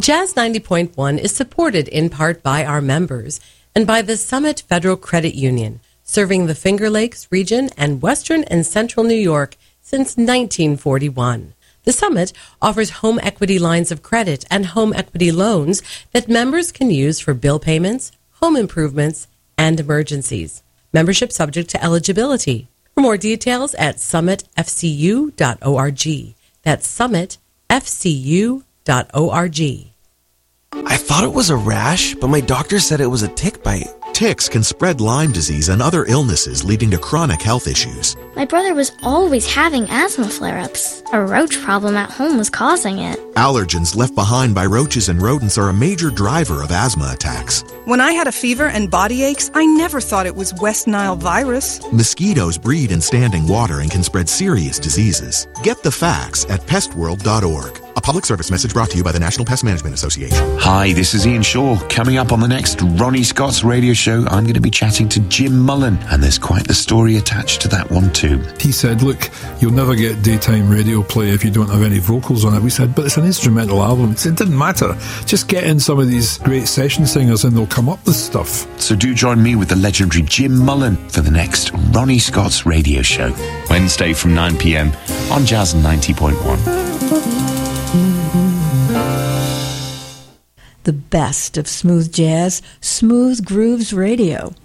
Jazz 90.1 is supported in part by our members and by the Summit Federal Credit Union, serving the Finger Lakes region and western and central New York since 1941. The Summit offers home equity lines of credit and home equity loans that members can use for bill payments, home improvements, and emergencies. Membership subject to eligibility. For more details at summitfcu.org. That's summitfcu.org. I thought it was a rash, but my doctor said it was a tick bite. Ticks can spread Lyme disease and other illnesses, leading to chronic health issues. My brother was always having asthma flare-ups. A roach problem at home was causing it. Allergens left behind by roaches and rodents are a major driver of asthma attacks. When I had a fever and body aches, I never thought it was West Nile virus. Mosquitoes breed in standing water and can spread serious diseases. Get the facts at pestworld.org. A public service message brought to you by the National Pest Management Association. Hi, this is Ian Shaw. Coming up on the next Ronnie Scott's radio show, I'm going to be chatting to Jim Mullen, and there's quite the story attached to that one too. He said, look, you'll never get daytime radio play if you don't have any vocals on it. We said, but it's an instrumental album. He said, it didn't matter. Just get in some of these great session singers and they'll come up with stuff. So do join me with the legendary Jim Mullen for the next Ronnie Scott's radio show, Wednesday from 9 p.m. on Jazz 90.1. The best of smooth jazz, Smooth Grooves Radio.